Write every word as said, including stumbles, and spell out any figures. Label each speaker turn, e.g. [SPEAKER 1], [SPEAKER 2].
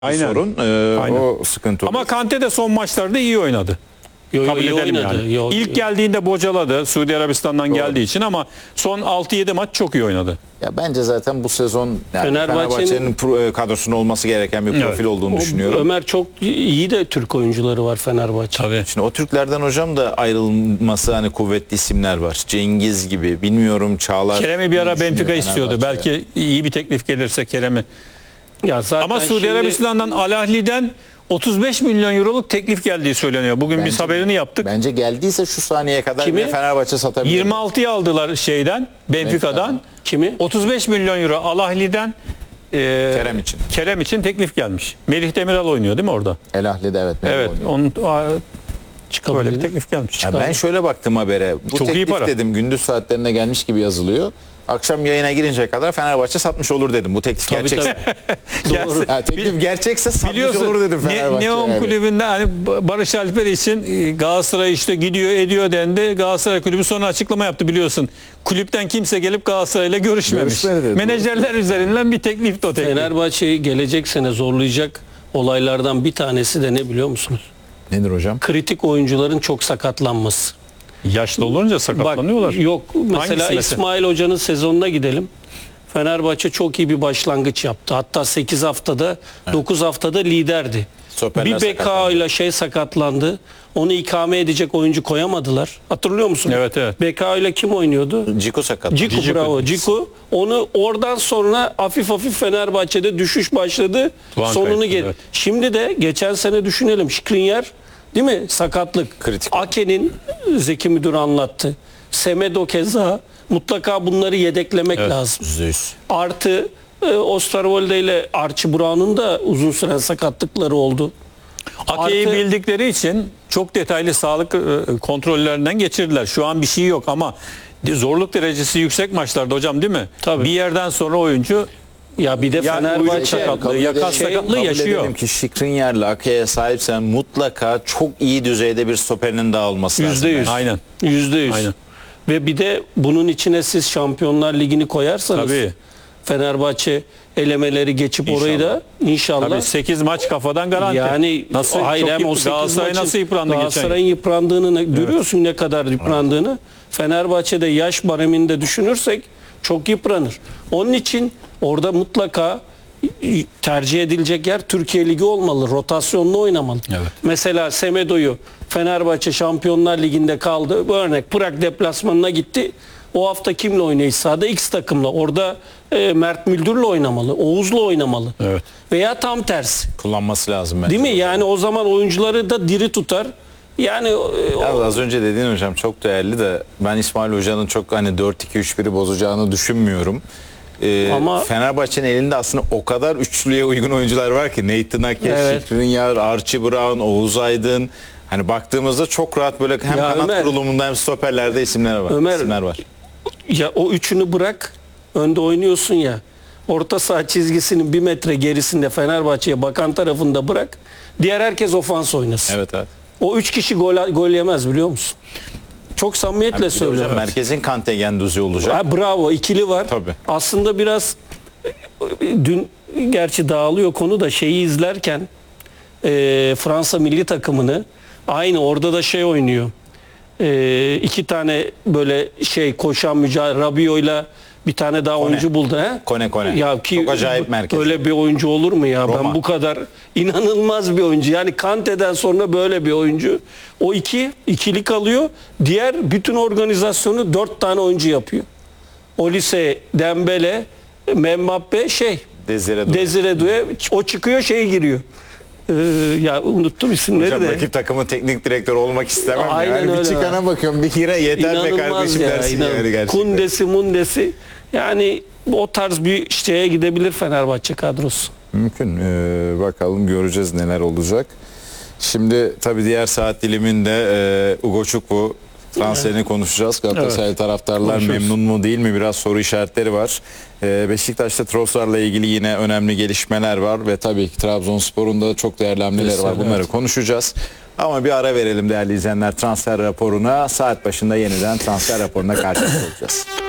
[SPEAKER 1] Aynen.
[SPEAKER 2] sorun. Ee,
[SPEAKER 1] Aynen.
[SPEAKER 2] O sıkıntı olur.
[SPEAKER 1] Ama Kante de son maçlarda iyi oynadı.
[SPEAKER 3] Yo, yo,
[SPEAKER 1] Kabul
[SPEAKER 3] iyi
[SPEAKER 1] edelim
[SPEAKER 3] oynadı.
[SPEAKER 1] yani.
[SPEAKER 3] Yo,
[SPEAKER 1] İlk geldiğinde bocaladı Suudi Arabistan'dan
[SPEAKER 2] Doğru.
[SPEAKER 1] geldiği için ama son altı yedi maç çok iyi oynadı.
[SPEAKER 2] Ya bence zaten bu sezon yani
[SPEAKER 3] Fenerbahçe'nin-
[SPEAKER 2] Fenerbahçe'nin pro- kadrosunda olması gereken bir profil
[SPEAKER 1] Evet.
[SPEAKER 2] olduğunu
[SPEAKER 3] O-
[SPEAKER 2] düşünüyorum.
[SPEAKER 3] Ömer çok iyi de Türk oyuncuları var Fenerbahçe.
[SPEAKER 1] Tabii.
[SPEAKER 2] Şimdi o Türklerden hocam da ayrılması hani kuvvetli isimler var. Cengiz gibi, bilmiyorum, Çağlar.
[SPEAKER 1] Kerem'i bir ara
[SPEAKER 2] düşünüyor
[SPEAKER 1] Benfica istiyordu.
[SPEAKER 2] Fenerbahçe.
[SPEAKER 1] Belki iyi bir teklif gelirse Kerem'i.
[SPEAKER 3] Ya zaten
[SPEAKER 1] Ama Suudi
[SPEAKER 3] şimdi-
[SPEAKER 1] Arabistan'dan Al Ahli'den otuz beş milyon euroluk teklif geldiği söyleniyor. Bugün biz
[SPEAKER 2] Bence-
[SPEAKER 1] haberini yaptık.
[SPEAKER 2] Bence geldiyse şu saniyeye kadar
[SPEAKER 3] Kimi?
[SPEAKER 2] bile Fenerbahçe satabilir.
[SPEAKER 1] yirmi altıya aldılar şeyden, Benfica'dan.
[SPEAKER 2] Benfica'dan.
[SPEAKER 3] Kimi?
[SPEAKER 1] otuz beş milyon euro Al Ahli'den e,
[SPEAKER 2] Kerem için.
[SPEAKER 1] Kerem için teklif gelmiş. Melih Demiral oynuyor değil mi orada?
[SPEAKER 2] El Ahli'de evet.
[SPEAKER 1] Evet.
[SPEAKER 2] oynuyor.
[SPEAKER 1] Onun a,
[SPEAKER 3] Çıkabilir.
[SPEAKER 1] böyle bir teklif gelmiş.
[SPEAKER 2] Ya ben şöyle baktım habere. Bu
[SPEAKER 1] Çok iyi
[SPEAKER 2] teklif
[SPEAKER 1] para.
[SPEAKER 2] dedim gündüz saatlerine gelmiş gibi yazılıyor. Akşam yayına girinceye kadar Fenerbahçe satmış olur dedim. Bu teklif
[SPEAKER 3] Tabii,
[SPEAKER 2] gerçekse.
[SPEAKER 3] tabii. Doğru.
[SPEAKER 2] Ha, teklif gerçekse satmış
[SPEAKER 1] Biliyorsun
[SPEAKER 2] olur dedim
[SPEAKER 1] Ne,
[SPEAKER 2] Fenerbahçe.
[SPEAKER 1] Neon
[SPEAKER 2] yani.
[SPEAKER 1] kulübünde hani Barış Alper için e, Galatasaray işte gidiyor ediyor dendi. Galatasaray kulübü sonra açıklama yaptı biliyorsun. Kulüpten kimse gelip Galatasaray'la görüşmemiş.
[SPEAKER 2] Görüşmedi dedi.
[SPEAKER 1] Menajerler üzerinden bir teklif de o teklif.
[SPEAKER 3] Fenerbahçe'yi gelecek sene zorlayacak olaylardan bir tanesi de ne biliyor musunuz?
[SPEAKER 2] Nedir hocam?
[SPEAKER 3] Kritik oyuncuların çok sakatlanması.
[SPEAKER 1] Yaşlı olunca sakatlanıyorlar.
[SPEAKER 3] Bak, yok mesela
[SPEAKER 1] Hangisi mesela?
[SPEAKER 3] İsmail Hoca'nın sezonuna gidelim. Fenerbahçe çok iyi bir başlangıç yaptı. Hatta sekiz haftada, dokuz haftada liderdi.
[SPEAKER 2] Stoperler
[SPEAKER 3] Bir B K
[SPEAKER 2] sakatlandı.
[SPEAKER 3] ile şey sakatlandı. Onu ikame edecek oyuncu koyamadılar. Hatırlıyor musun?
[SPEAKER 1] Evet, evet.
[SPEAKER 3] B K ile kim oynuyordu?
[SPEAKER 2] Ciku sakat.
[SPEAKER 3] Ciku,
[SPEAKER 1] Ciku.
[SPEAKER 3] bravo. Ciku. Onu oradan sonra hafif hafif Fenerbahçe'de düşüş başladı.
[SPEAKER 1] Puan
[SPEAKER 3] Sonunu
[SPEAKER 1] kayıttı,
[SPEAKER 3] gel.
[SPEAKER 1] evet.
[SPEAKER 3] Şimdi de geçen sene düşünelim. Skriniar değil mi? Sakatlık.
[SPEAKER 2] Kritik.
[SPEAKER 3] Ake'nin Zeki Müdür anlattı. Semedo keza mutlaka bunları yedeklemek
[SPEAKER 1] Evet.
[SPEAKER 3] lazım.
[SPEAKER 2] yüzde yüz.
[SPEAKER 3] Artı e, Osterwolde ile Archie Brown'un da uzun süren sakatlıkları oldu.
[SPEAKER 1] Ake'yi
[SPEAKER 3] Artı-
[SPEAKER 1] bildikleri için çok detaylı sağlık e, kontrollerinden geçirdiler. Şu an bir şey yok ama zorluk derecesi yüksek maçlarda hocam değil mi?
[SPEAKER 3] Tabii.
[SPEAKER 1] Bir yerden sonra oyuncu
[SPEAKER 3] Ya bir de
[SPEAKER 1] Ya
[SPEAKER 3] Fenerbahçe
[SPEAKER 1] uyuşak sakatlığı,
[SPEAKER 2] kabul
[SPEAKER 1] yakan
[SPEAKER 2] edelim-
[SPEAKER 1] sakatlığı
[SPEAKER 2] kabul
[SPEAKER 1] yaşıyor.
[SPEAKER 2] edelim ki Skriniar'la Ake'ye sahipsen mutlaka çok iyi düzeyde bir stoperinin daha olması lazım.
[SPEAKER 3] Yüzde yüz.
[SPEAKER 1] Aynen.
[SPEAKER 3] Yüzde yüz.
[SPEAKER 1] Aynen.
[SPEAKER 3] Ve bir de bunun içine siz Şampiyonlar Ligi'ni koyarsanız
[SPEAKER 1] Tabii.
[SPEAKER 3] Fenerbahçe elemeleri geçip orayı da inşallah
[SPEAKER 1] Tabii sekiz maç kafadan garanti.
[SPEAKER 3] yani
[SPEAKER 1] nasıl
[SPEAKER 3] hayır,
[SPEAKER 1] çok
[SPEAKER 3] hem o
[SPEAKER 1] yıp-
[SPEAKER 3] sekiz
[SPEAKER 1] Galatasaray
[SPEAKER 3] maçın-
[SPEAKER 1] nasıl yıprandı geçen yıl?
[SPEAKER 3] Galatasaray'ın yıprandığını ne- görüyorsun ne kadar yıprandığını. Fenerbahçe'de yaş bareminde düşünürsek çok yıpranır. Onun için orada mutlaka tercih edilecek yer Türkiye Ligi olmalı. Rotasyonlu oynamalı.
[SPEAKER 1] Evet.
[SPEAKER 3] Mesela Semedo'yu Fenerbahçe Şampiyonlar Ligi'nde kaldı. Bu örnek Prag deplasmanına gitti. O hafta kimle oynayış sahada? X takımla. Orada e, Mert Müldür'le oynamalı. Oğuz'la oynamalı.
[SPEAKER 1] Evet.
[SPEAKER 3] Veya tam tersi.
[SPEAKER 2] Kullanması lazım bence.
[SPEAKER 3] Değil mi? Yani o zaman oyuncuları da diri tutar. Yani e, o-
[SPEAKER 2] Ya az önce dediğin hocam çok değerli de ben İsmail Hoca'nın çok hani dört iki üç biri bozacağını düşünmüyorum. Ee,
[SPEAKER 3] Ama-
[SPEAKER 2] Fenerbahçe'nin elinde aslında o kadar üçlüye uygun oyuncular var ki Nathan Ake,
[SPEAKER 3] Evet.
[SPEAKER 2] Skriniar, Archie Brown, Oğuz Aydın. Hani baktığımızda çok rahat böyle hem
[SPEAKER 3] Ya
[SPEAKER 2] kanat
[SPEAKER 3] Ömer-
[SPEAKER 2] kurulumunda hem stoperlerde isimler var.
[SPEAKER 3] Ömer-
[SPEAKER 2] isimler var.
[SPEAKER 3] ya o üçünü bırak. Önde oynuyorsun ya. Orta saha çizgisinin bir metre gerisinde Fenerbahçe'ye bakan tarafında bırak. Diğer herkes ofans oynasın.
[SPEAKER 2] Evet evet.
[SPEAKER 3] O üç kişi gol, gol yemez biliyor musun? Çok samimiyetle
[SPEAKER 2] Bir de hocam
[SPEAKER 3] söylüyorum.
[SPEAKER 2] merkezin Kante Genduzi olacak.
[SPEAKER 3] Ha, bravo, ikili var.
[SPEAKER 2] Tabii.
[SPEAKER 3] Aslında biraz dün gerçi dağılıyor konu da şeyi izlerken e, Fransa milli takımını aynı orada da şey oynuyor. E, iki tane böyle şey koşan mücadele Rabiot'la bir tane daha oyuncu buldu. He?
[SPEAKER 2] Kone, Kone.
[SPEAKER 3] Ya ki
[SPEAKER 2] Çok acayip merkez.
[SPEAKER 3] Böyle bir oyuncu olur mu ya?
[SPEAKER 2] Roma.
[SPEAKER 3] Ben bu kadar inanılmaz bir oyuncu. Yani Kante'den sonra böyle bir oyuncu. O iki ikili kalıyor. Diğer bütün organizasyonu dört tane oyuncu yapıyor. Olise, Dembele, Mbappe şey
[SPEAKER 2] Desire Doué.
[SPEAKER 3] Desire Doué o çıkıyor şey giriyor. Ee, ya unuttum isimleri
[SPEAKER 2] Hocam
[SPEAKER 3] de.
[SPEAKER 2] rakip takımın teknik direktörü olmak istemem.
[SPEAKER 3] Aynen
[SPEAKER 2] yani bir
[SPEAKER 3] öyle.
[SPEAKER 2] çıkana bakıyorum bir kire yeter be
[SPEAKER 3] İnanılmaz
[SPEAKER 2] kardeşim
[SPEAKER 3] ya.
[SPEAKER 2] dersin
[SPEAKER 3] inan-
[SPEAKER 2] yani gerçekten.
[SPEAKER 3] Kundesi mundesi. Yani o tarz bir şeye gidebilir Fenerbahçe kadrosu.
[SPEAKER 2] Mümkün. Ee, bakalım göreceğiz neler olacak. Şimdi tabii diğer saat diliminde e, Ugo Chukwu transferini konuşacağız. Galatasaray
[SPEAKER 3] Evet.
[SPEAKER 2] taraftarlar
[SPEAKER 3] Konuşuruz.
[SPEAKER 2] memnun mu değil mi biraz soru işaretleri var. Ee, Beşiktaş'ta Trossard'la ilgili yine önemli gelişmeler var ve tabii ki Trabzonspor'un da çok değerli hamleleri var.
[SPEAKER 3] Evet.
[SPEAKER 2] Bunları konuşacağız. Ama bir ara verelim değerli izleyenler transfer raporuna. Saat başında yeniden transfer raporuna karşınızda olacağız.